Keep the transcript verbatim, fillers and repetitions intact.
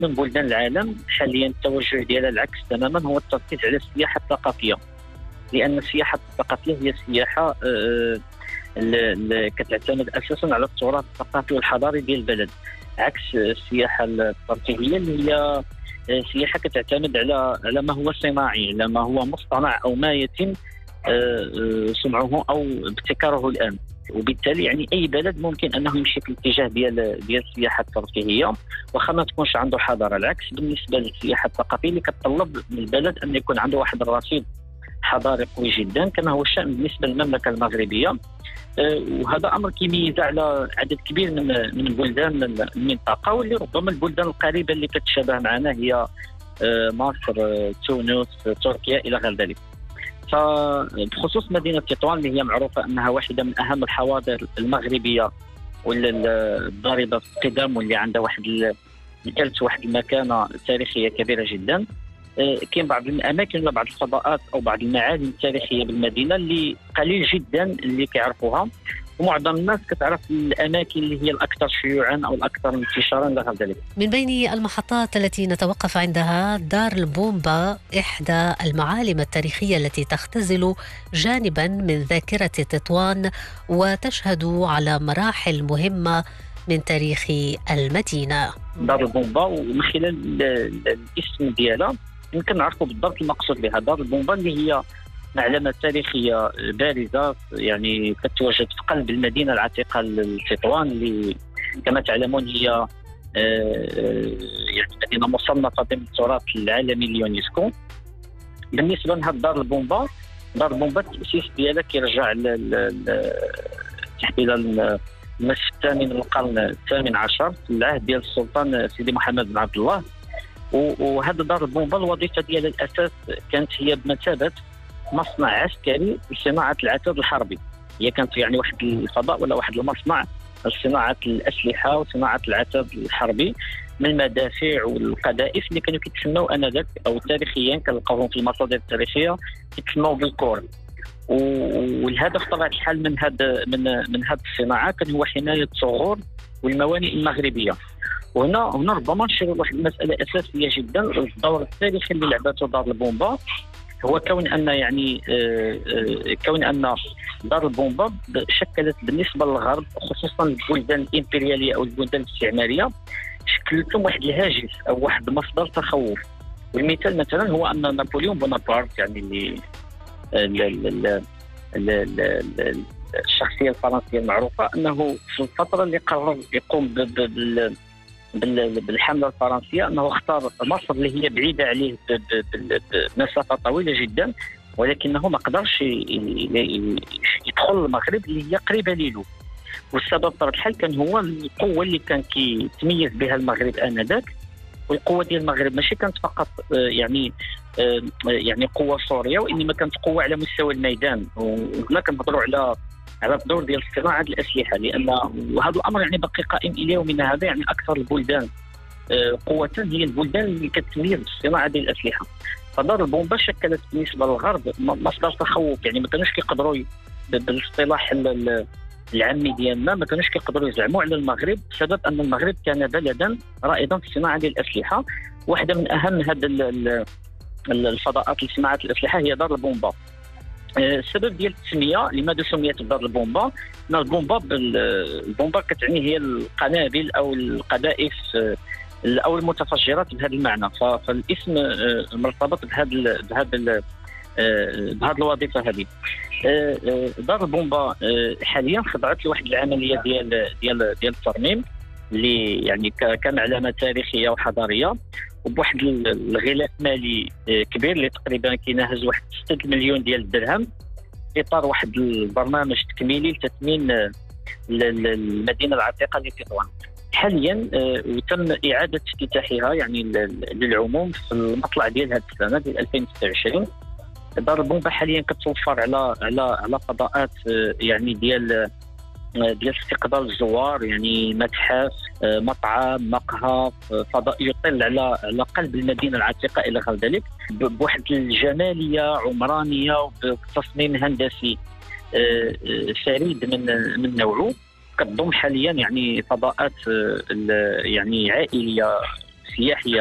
من بلدان العالم حاليا التوجه ديالها العكس تماما، هو التركيز على السياحه الثقافيه، لان السياحه الثقافيه هي السياحه اللي كتعتمد اساسا على التراث الثقافي والحضاري ديال البلد، عكس السياحه الترفيهيه اللي هي سياحه كتعتمد على على ما هو صناعي، على ما هو مصطنع او ما يتم صنعه او ابتكاره الان. وبالتالي يعني اي بلد ممكن انه يمشي في الاتجاه ديال ديال السياحه الترفيهيه واخا ما تكونش عنده حضاره، العكس بالنسبه للسياحه الثقافيه اللي كتطلب من البلد ان يكون عنده واحد الرصيد حضاري قوي جدا، كما هو الشان بالنسبه للمملكه المغربيه. وهذا امر كيميز على عدد كبير من من بلدان المنطقه، واللي ربما البلدان القريبه اللي كتشابه معنا هي مصر، تونس، تركيا الى غير ذلك. فبخصوص مدينه تطوان اللي هي معروفه انها واحده من اهم الحواضر المغربيه والضاربه في القدم، واللي عندها واحد الارث واحد المكانه تاريخيه كبيره جدا، كاين بعض الاماكن ولا بعض الفضاءات او بعض المعالم التاريخيه بالمدينه اللي قليل جدا اللي كيعرفوها، ومعظم الناس كتعرف الاماكن اللي هي الاكثر شيوعا او الاكثر انتشارا لغير ذلك. من بين المحطات التي نتوقف عندها دار البومبا، احدى المعالم التاريخيه التي تختزل جانبا من ذاكره تطوان وتشهد على مراحل مهمه من تاريخ المدينه. دار البومبا ومن خلال الاسم ديالها يمكن نعرفوا بالضبط المقصود بها. دار البومبا اللي هي معلمة تاريخية بارزة يعني كتواجد في قلب المدينة العتيقة لتطوان، اللي كما تعلمون هي يعني مدينة مصنفة ضمن التراث العالمي اليونسكو. بالنسبة لهذه دار البومبا، دار البومبا التأسيس ديالها كيرجع إلى النصف الثاني من القرن الثامن عشر في العهد ديال السلطان سيدي محمد بن عبد الله. وهذا دار البومبا الوظيفة ديالها الأساس كانت هي بمثابة مصنع عسكري لصناعة العتاد الحربي، هي كانت يعني واحد الفضاء ولا واحد المصنع لصناعة الأسلحة وصناعة العتاد الحربي من المدافع والقذائف اللي كانوا كيتسموا انذاك او تاريخيا كنلقاوهم في المصادر التاريخيه كيتسموا بالكور. والهدف طبعا الحال من هذا من من هذه الصناعه كان هو حمايه الثغور والموانئ المغربيه. وهنا هنا ربما نشير لواحد المساله اساسيه جدا، الدور التاريخي اللي لعبته دار البومبا هو كون ان يعني كون ان دار البومبا شكلت بالنسبه للغرب خصوصا البلدان الامبرياليه او البلدان الاستعماريه شكلت لهم واحد الهاجس او واحد مصدر تخوف. والمثال مثلا هو ان نابليون بونابرت يعني اللي الشخصيه الفرنسيه المعروفه انه في الفتره اللي قرر يقوم بال بالحمله الفرنسيه انه اختار مصر اللي هي بعيده عليه بمسافه طويله جدا، ولكنه ما قدرش يدخل المغرب اللي هي قريبه له. والسبب بطبيعه الحال كان هو القوه اللي كان كيتميز بها المغرب انذاك. والقوه ديال المغرب ماشي كانت فقط يعني يعني قوه سوريه، وانما كانت قوه على مستوى الميدان. وهنا كنهضروا على على الدور ديال صناعه الاسلحه، لان وهذا الامر يعني بقي قائم الى يومنا هذا. يعني اكثر البلدان قوه هي البلدان اللي كتميز بالصناعه ديال الاسلحه. فدار البومبا شكلت بالنسبه للغرب مصدر تخوف، يعني ما كانوش كيقدروا بالاصطلاح العامي ديالنا ما كانوش كيقدروا يزعموا على المغرب بسبب ان المغرب كان بلدا رائدا في الصناعه ديال الاسلحه. واحده من اهم هذه الفضاءات لصناعه الاسلحه هي دار البومبا. السبب ديال التسميه لماذا سميت دار البومبا؟ ان البومبا البومبا كتعني هي القنابل او القذائف او المتفجرات بهذا المعنى. فالاسم مرتبط بهذا بهذا بهذه الوظيفه هذه. دار البومبا حاليا خضعت لواحد العمليه ديال ديال ديال الترميم اللي يعني كمعلمه تاريخيه وحضاريه، وبواحد الغلاف مالي كبير اللي تقريبا كيناهز واحد ستة مليون ديال الدرهم في اطار واحد البرنامج تكميلي لتثمين المدينه العتيقه لتطوان. حاليا وتم اعاده افتتاحها يعني للعموم في المطلع ديال هذه السنه ديال ألفين وستة وعشرين. دار البومبا حاليا كتوفر على على على فضاءات يعني ديال ديال استقبال الزوار، يعني متحف، مطعم، مقهى، فضاء يطل على على قلب المدينه العتيقه الى غير ذلك بواحد الجماليه عمرانيه وبتصميم هندسي فريد من من نوعه. كتضم حاليا يعني فضاءات يعني عائليه السياحيه